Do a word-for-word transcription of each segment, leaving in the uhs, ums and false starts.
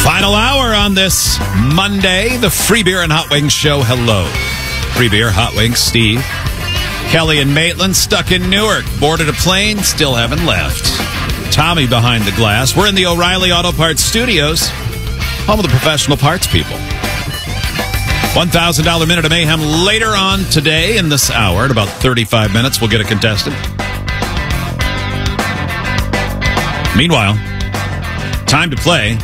Final hour on this Monday, the Free Beer and Hot Wings show. Hello. Free Beer, Hot Wings, Steve. Kelly and Maitland stuck in Newark. Boarded a plane, still haven't left. Tommy behind the glass. We're in the O'Reilly Auto Parts Studios, home of the professional parts people. one thousand dollars Minute of Mayhem later on today in this hour. In about thirty-five minutes, we'll get a contestant. Meanwhile, time to play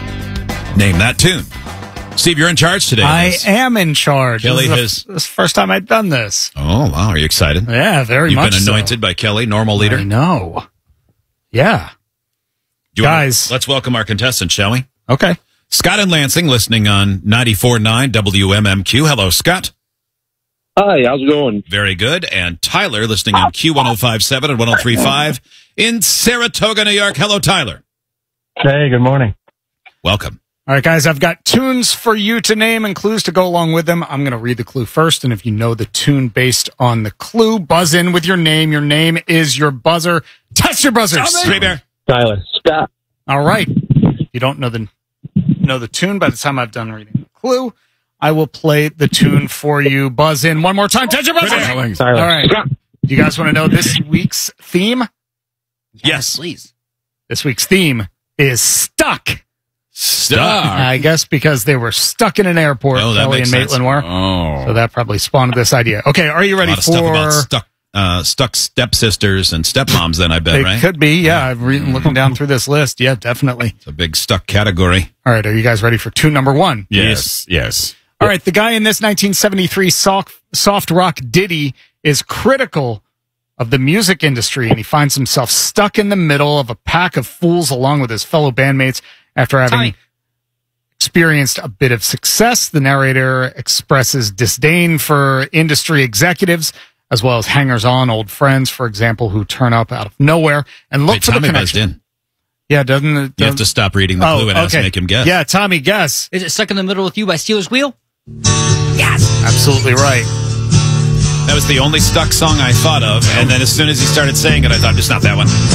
Name That Tune. Steve, you're in charge today. I am in charge. Kelly this has. is the, this is the first time I've done this. Oh, wow. Are you excited? Yeah, very You've much been anointed so. by Kelly, normal leader. I know. Yeah. Do you Guys. wanna, let's welcome our contestant, shall we? Okay. Scott in Lansing, listening on ninety-four point nine W M M Q. Hello, Scott. Hi, how's it going? Very good. And Tyler, listening on Q one oh five point seven and one oh three point five in Saratoga, New York. Hello, Tyler. Hey, good morning. Welcome. All right, guys, I've got tunes for you to name and clues to go along with them. I'm going to read the clue first, and if you know the tune based on the clue, buzz in with your name. Your name is your buzzer. Touch your buzzers. Free Bear. Tyler. Scott. All right. If you don't know the know the tune by the time I've done reading the clue, I will play the tune for you. Buzz in one more time. Touch your buzzers. Tyler. All right. Scott. Do you guys want to know this week's theme? Yes. Please. This week's theme is stuck. Stuck. I guess because they were stuck in an airport, Oh, that Kelly makes and sense. Maitland were. Oh. So that probably spawned this idea. Okay, are you A ready lot of for... stuff about stuck, uh, stuck stepsisters and stepmoms then, I bet, It right? could be, yeah. I'm re- looking down through this list. Yeah, definitely. It's a big stuck category. All right, are you guys ready for tune number one? Yes. Yes. All right, the guy in this nineteen seventy-three soft, soft rock ditty is critical of the music industry, and he finds himself stuck in the middle of a pack of fools along with his fellow bandmates after having Tommy. experienced a bit of success. The narrator expresses disdain for industry executives as well as hangers-on, old friends, for example, who turn up out of nowhere and look Wait, for Tommy the buzzed connection. in. Yeah, doesn't it? You have doesn't- to stop reading the clue and ask, make him guess. Yeah, Tommy, guess. Is it Stuck in the Middle with You by Steelers Wheel? Absolutely right. That was the only stuck song I thought of, and then as soon as he started saying it, I thought, it's not that one.